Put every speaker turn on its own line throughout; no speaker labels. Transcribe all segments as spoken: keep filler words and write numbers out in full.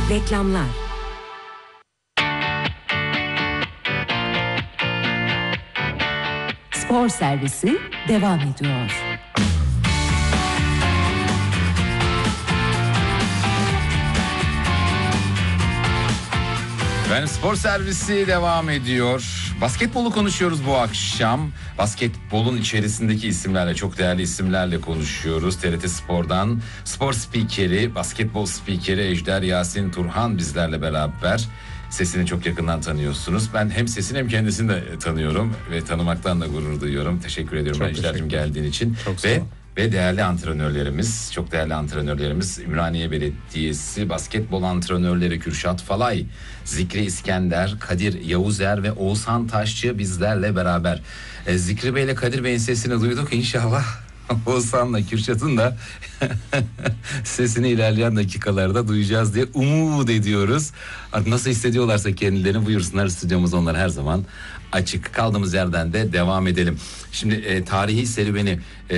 Reklamlar. Spor servisi devam ediyor.
Ben spor servisi devam ediyor. Basketbolu konuşuyoruz bu akşam. Basketbolun içerisindeki isimlerle, çok değerli isimlerle konuşuyoruz. T R T Spor'dan spor spikeri, basketbol spikeri Ejder Yasin Turhan bizlerle beraber. Sesini çok yakından tanıyorsunuz. Ben hem sesini hem kendisini de tanıyorum ve tanımaktan da gurur duyuyorum. Teşekkür ediyorum Ejder'cim geldiğin için.
Çok
ve Ve değerli antrenörlerimiz, çok değerli antrenörlerimiz Ümraniye Belediyesi basketbol antrenörleri Kürşat Falay, Zikri İskender, Kadir Yavuzer ve Oğuzhan Taşçı bizlerle beraber. E, Zikri Bey ile Kadir Bey'in sesini duyduk, inşallah Oğuzhan'la Kürşat'ın da sesini ilerleyen dakikalarda duyacağız diye umut ediyoruz. Artık nasıl hissediyorlarsa kendilerini buyursunlar, stüdyomuz onlar her zaman açık. Kaldığımız yerden de devam edelim. Şimdi e, tarihi serüveni e,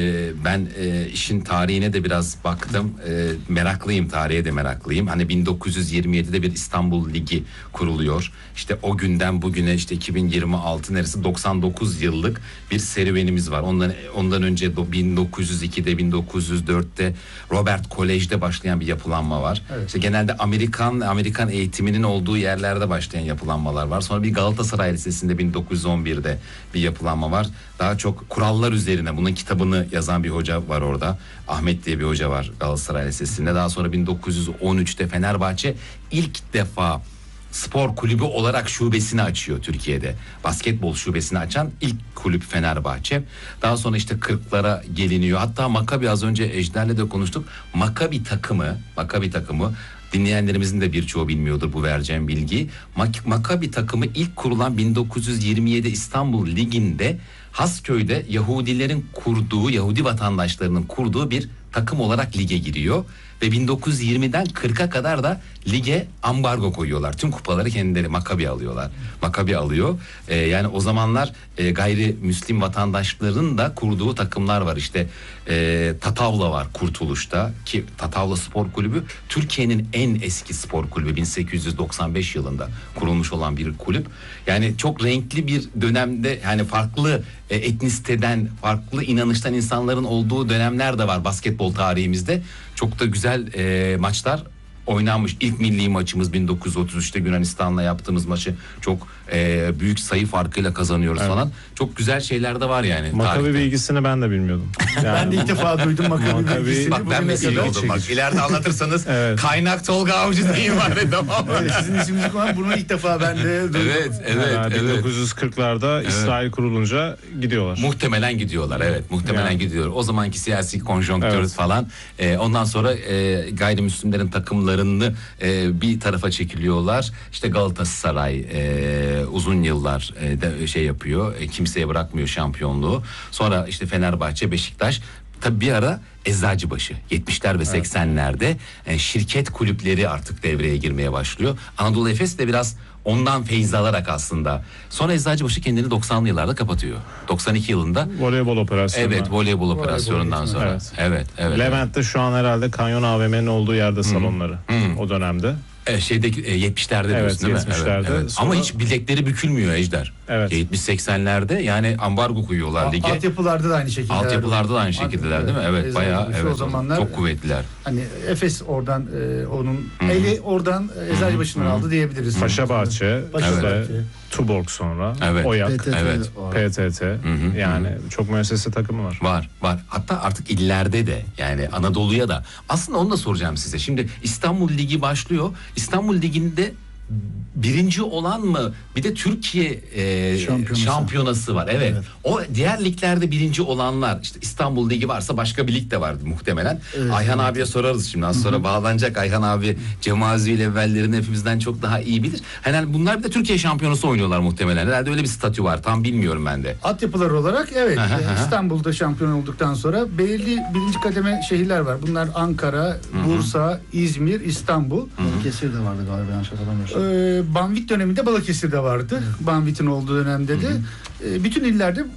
ben e, işin tarihine de biraz baktım. E, meraklıyım, tarihe de meraklıyım. Hani bin dokuz yüz yirmi yedide bir İstanbul Ligi kuruluyor. İşte o günden bugüne işte iki bin yirmi altı neresi doksan dokuz yıllık bir serüvenimiz var. Ondan ondan önce bin dokuz yüz ikide bin dokuz yüz dörtte Robert Kolej'de başlayan bir yapılanma var. Evet. İşte genelde Amerikan Amerikan eğitiminin olduğu yerlerde başlayan yapılanmalar var. Sonra bir Galatasaray Lisesi'nde bin dokuz yüz on birde bir yapılanma var. Daha çok kurallar üzerine, bunun kitabını yazan bir hoca var orada. Ahmet diye bir hoca var Galatasaray Lisesi'nde. Daha sonra bin dokuz yüz on üçte Fenerbahçe ilk defa spor kulübü olarak şubesini açıyor Türkiye'de. Basketbol şubesini açan ilk kulüp Fenerbahçe. Daha sonra işte kırklara geliniyor. Hatta Makabi, az önce Ejder'le de konuştuk. Makabi takımı, Makabi takımı dinleyenlerimizin de birçoğu bilmiyordur bu vereceğim bilgiyi. Mak- Makabi takımı ilk kurulan bin dokuz yüz yirmi yedi İstanbul Ligi'nde Hasköy'de Yahudilerin kurduğu, Yahudi vatandaşlarının kurduğu bir takım olarak lige giriyor. Ve bin dokuz yüz yirmiden kırka kadar da lige ambargo koyuyorlar. Tüm kupaları kendileri Makabi alıyorlar. Makabi alıyor. Ee, yani o zamanlar e, gayrimüslim vatandaşların da kurduğu takımlar var. İşte e, Tatavla var Kurtuluş'ta, ki Tatavla Spor Kulübü Türkiye'nin en eski spor kulübü, bin sekiz yüz doksan beş yılında kurulmuş olan bir kulüp. Yani çok renkli bir dönemde, yani farklı e, etnisiteden, farklı inanıştan insanların olduğu dönemler de var basketbol tarihimizde. Çok da güzel e, maçlar oynanmış. İlk milli maçımız bin dokuz yüz otuz üçte Yunanistan'la yaptığımız maçı çok e, büyük sayı farkıyla kazanıyoruz, evet, falan. Çok güzel şeyler de var yani.
Makabi tarihte bilgisini ben de bilmiyordum.
Yani ben de ilk defa duydum Makabi, Makabi bilgisini.
Bak ben mesela oldum bak. İleride anlatırsanız evet, kaynak Tolga Avcı diyeyim var. Tamam mı?
Evet, sizin isminiz falan, bunu ilk defa ben de duydum.
Evet, evet,
yani
evet.
bin dokuz yüz kırklarda evet, İsrail kurulunca gidiyorlar.
Muhtemelen gidiyorlar, evet. Muhtemelen yani gidiyorlar. O zamanki siyasi konjonktür, evet, falan. E, ondan sonra e, gayrimüslimlerin takımlarını e, bir tarafa çekiliyorlar. İşte Galatasaray e, uzun yıllar e, de şey yapıyor. E, kimseye bırakmıyor şampiyonluğu. Sonra işte Fenerbahçe, Beşiktaş. Tabii bir ara Eczacıbaşı yetmişler ve seksenlerde e, şirket kulüpleri artık devreye girmeye başlıyor. Anadolu Efes de biraz ondan feyz alarak aslında. Sonra Eczacıbaşı kendini doksanlı yıllarda kapatıyor. doksan iki yılında.
Voleybol operasyonu.
Evet, voleybol operasyonundan sonra. Evet, evet. evet
Levent'te evet, şu an herhalde Kanyon A V M'nin olduğu yerde salonları. Hmm. O dönemde.
E, şeydeki e, yetmişlerde
evet,
diyorsun değil
yetmişlerde.
mi? Evet, evet.
Sonra...
Ama hiç bilekleri bükülmüyor Ejder.
Evet.
yetmiş seksenlerde yani ambargo koyuyorlar lige.
Altyapılarda da aynı şekilde.
Altyapılarda da aynı şekildeler değil mi? Evet, evet, bayağı evet.
O zamanlar
çok kuvvetliler.
Hani Efes oradan e, onun Hı-hı. eli oradan Eczacıbaşı'ndan aldı diyebiliriz.
Paşabahçe,
Paşabahçe,
işte Tuborg sonra,
evet,
Oyak,
P T T,
evet,
P T T.
Hı-hı.
Yani Hı-hı. çok müessese takımı var.
Var, var. Hatta artık illerde de, yani Anadolu'ya da. Aslında onu da soracağım size. Şimdi İstanbul Ligi başlıyor. İstanbul Ligi'nde birinci olan mı? Bir de Türkiye e, şampiyonası. şampiyonası var. Evet. evet. O diğer liglerde birinci olanlar, işte İstanbul Ligi varsa başka bir lig de vardı muhtemelen. Evet, Ayhan evet. abiye sorarız şimdi. Az sonra Hı-hı. bağlanacak. Ayhan abi Cemazi ile evvellerini hepimizden çok daha iyi bilir. Hani bunlar bir de Türkiye şampiyonası oynuyorlar muhtemelen. Herhalde öyle bir statü var. Tam bilmiyorum ben de.
Altyapılar olarak evet. Aha, aha. İstanbul'da şampiyon olduktan sonra belirli birinci kademe şehirler var. Bunlar Ankara, Hı-hı. Bursa, İzmir, İstanbul.
Balıkesir de vardı galiba, yanlış hatırlamıyorsam.
Ee, Banvit döneminde Balıkesir'de vardı. Evet. Banvit'in olduğu dönemde de. E, bütün illerde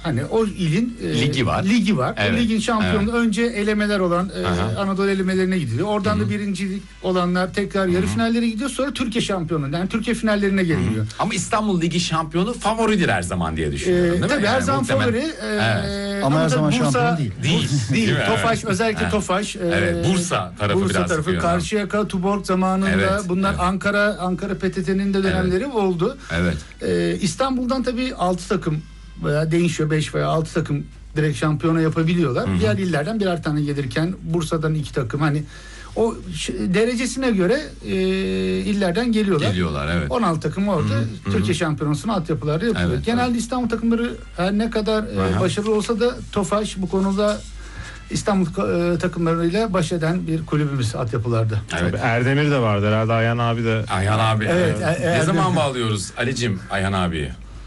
Hani o ilin e,
Ligi var.
Ligi var.
Evet.
O ligin şampiyonu
Evet.
önce elemeler olan e,
Aha.
Anadolu elemelerine gidiyor. Oradan
Hı-hı.
da birincilik olanlar tekrar yarı
Hı-hı.
finallere gidiyor. Sonra Türkiye şampiyonu. Yani Türkiye finallerine geliniyor.
Ama İstanbul Ligi şampiyonu favoridir her zaman diye düşünüyorum.
Ee,
değil mi?
tabii her
Yani
zaman
muhtemelen-
favori. Ee,
Evet.
Ama her
tabii
zaman
Bursa-
şampiyon değil.
Değil.
Değil.
Değil mi?
Tofaş
Evet.
özellikle
Evet.
Tofaş. e,
Evet, Bursa tarafı
Bursa
biraz
tarafı
sıkıyor.
Karşıyaka, Tuborg zamanında
Evet,
bunlar
evet.
Ankara Ankara P T T'nin de dönemleri oldu.
Evet.
Ee, İstanbul'dan tabii altı takım veya değişiyor beş veya altı takım direkt şampiyona yapabiliyorlar.
Hı hı.
Diğer illerden birer tane gelirken Bursa'dan iki takım hani o ş- derecesine göre e, illerden geliyorlar.
Geliyorlar evet.
on altı takım orada
Hı hı, hı.
Türkiye Şampiyonası'nın altyapıları yapılıyor.
Evet,
Genelde
evet.
İstanbul takımları her ne kadar e,
Aha.
başarılı olsa da Tofaş bu konuda İstanbul e, takımlarıyla baş eden bir kulübümüz altyapılarda.
Evet.
Tabii Erdemir de vardı herhalde, Ayhan abi de.
Ayhan abi.
Evet,
Evet.
e- e-
Ne zaman bağlıyoruz Ali'cim Ayhan abiyi?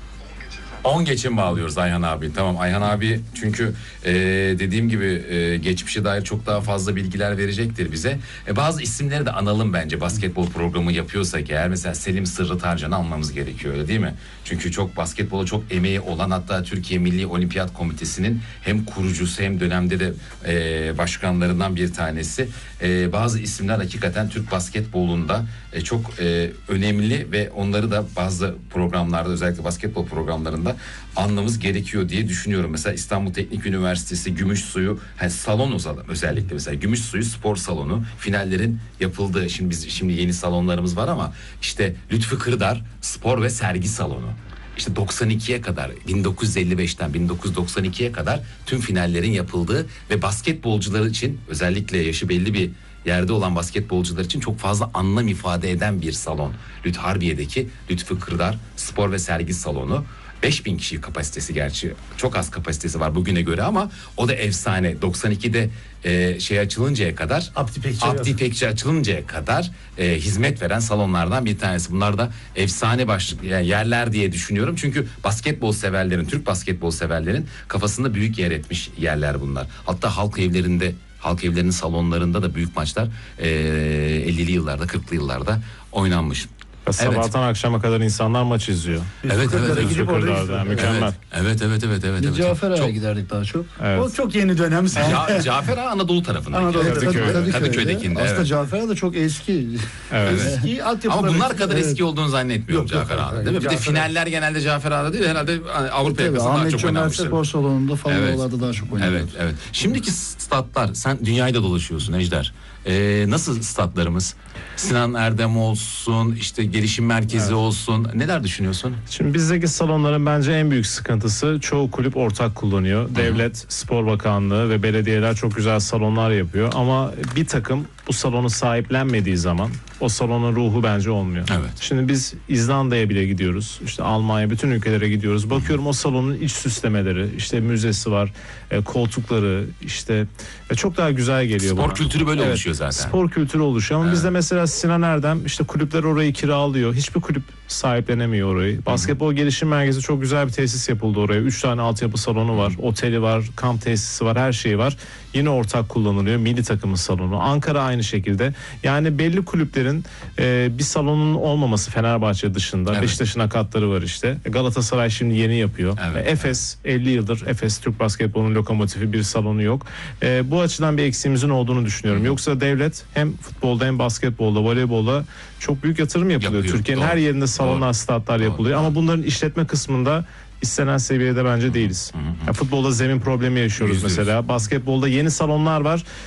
on geçin bağlıyoruz Ayhan abi. Tamam Ayhan abi çünkü e, dediğim gibi e, geçmişe dair çok daha fazla bilgiler verecektir bize. E, bazı isimleri de analım bence basketbol programı yapıyorsak eğer. Mesela Selim Sırrı Tarcan'ı almamız gerekiyor öyle değil mi? Çünkü çok basketbola çok emeği olan hatta Türkiye Milli Olimpiyat Komitesi'nin hem kurucusu hem dönemde de e, başkanlarından bir tanesi. E, bazı isimler hakikaten Türk basketbolunda e, çok e, önemli ve onları da bazı programlarda özellikle basketbol programlarında anlamamız gerekiyor diye düşünüyorum. Mesela İstanbul Teknik Üniversitesi Gümüşsuyu yani salon uzalım özellikle mesela Gümüşsuyu spor salonu finallerin yapıldığı şimdi biz şimdi yeni salonlarımız var ama işte Lütfü Kırdar spor ve sergi salonu. İşte doksan ikiye kadar bin dokuz yüz elli beşten bin dokuz yüz doksan ikiye kadar tüm finallerin yapıldığı ve basketbolcular için özellikle yaşı belli bir yerde olan basketbolcular için çok fazla anlam ifade eden bir salon. Lüt Harbiye'deki Lütfü Kırdar spor ve sergi salonu. beş bin kişi kapasitesi gerçi çok az kapasitesi var bugüne göre ama o da efsane. doksan ikide e, şey açılıncaya kadar
Abdi Pekçi.
Abdi Pekçi açılıncaya kadar e, hizmet veren salonlardan bir tanesi. Bunlar da efsane başlık yani yerler diye düşünüyorum. Çünkü basketbol severlerin, Türk basketbol severlerin kafasında büyük yer etmiş yerler bunlar. Hatta halk evlerinde, halk evlerinin salonlarında da büyük maçlar e, ellili yıllarda, kırklı yıllarda oynanmış.
Ya sabahtan akşama kadar insanlar maç izliyor.
Evet, evet,
Kırklar'a
evet.
gidip orada
Kırklar'da,
izliyoruz.
mükemmel.
Evet, evet, evet, evet,
Biz
evet.
Cafer Ağa'ya
Çok-
giderdik daha çok.
Evet.
O çok yeni dönem.
Ca- Cafer Ağa Anadolu tarafında.
Anadolu
Kadıköy'de.
Kadıköy'de.
Kadıköy'dekinde,
Aslında
evet.
Cafer Ağa da çok eski.
Evet.
Eski altyapıları.
Ama bunlar kadar
Evet.
eski olduğunu zannetmiyorum
Yok, yok,
Cafer Ağa'da
hayır,
değil mi? Bir de
Cafer Ağa.
finaller genelde Cafer Ağa'da değil herhalde hani Avrupa
Tabii
yakasında daha
Ahmet
çok
Çömer
oynamıştır.
Spor Salonu'nda falan
Evet.
oralarda daha çok oynadılar.
Evet, evet. Şimdiki statlar, sen dünyayı da dolaşıyorsun Ejder. Ee, nasıl statlarımız? Sinan Erdem olsun, işte gelişim merkezi olsun. Neler düşünüyorsun?
Şimdi bizdeki salonların bence en büyük sıkıntısı çoğu kulüp ortak kullanıyor. Devlet, Spor Bakanlığı ve belediyeler çok güzel salonlar yapıyor. Ama bir takım bu salonu sahiplenmediği zaman o salonun ruhu bence olmuyor.
Evet.
Şimdi biz İzlanda'ya bile gidiyoruz. İşte Almanya, bütün ülkelere gidiyoruz. Bakıyorum o salonun iç süslemeleri, işte müzesi var, e, koltukları, işte e, çok daha güzel geliyor
Spor
bana.
kültürü böyle
Evet,
oluşuyor zaten.
Spor kültürü oluşuyor ama
Evet.
bizde mesela Sinan Erdem işte kulüpler orayı kiralıyor. Hiçbir kulüp sahiplenemiyor orayı. Basketbol gelişim merkezi çok güzel bir tesis yapıldı oraya. Üç tane altyapı salonu var, oteli var, kamp tesisi var, her şey var. Yine ortak kullanılıyor. Milli takımın salonu. Ankara aynı şekilde. Yani belli kulüplerin e, bir salonun olmaması Fenerbahçe dışında.
Evet.
Beşiktaş'ın akatları var işte. Galatasaray şimdi yeni yapıyor.
Evet.
E, Efes elli yıldır Efes Türk basketbolunun lokomotifi, bir salonu yok. E, bu açıdan bir eksiğimizin olduğunu düşünüyorum. Yoksa devlet hem futbolda hem basketbolda, voleybolda çok büyük yatırım yapılıyor.
Yapıyor,
Türkiye'nin
doğru.
her yerinde salonlar,
Doğru.
statlar
Doğru.
yapılıyor. Ama bunların işletme kısmında istenen seviyede bence değiliz. Yani futbolda zemin problemi yaşıyoruz
Yüzde yüz.
mesela. Basketbolda yeni salonlar var.